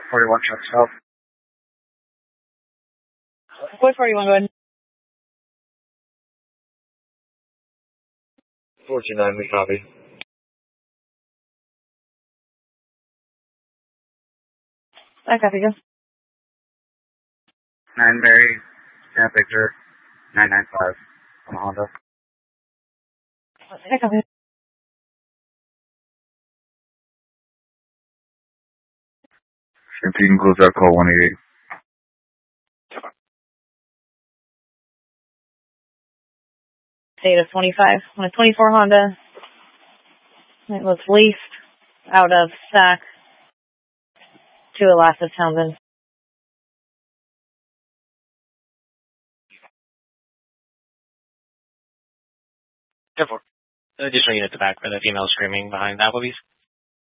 41 truck stop. What 41, go ahead. 429, we copy. I copy you. 9 Mary, Sam Victor, 995 on a Honda. I copy you. 15 you can close out call 188. State of 25 on a 24 Honda. It was leased out of SAC to Elastis Townsend. 10-4. Additional unit at the back for the female screaming behind Applebee's.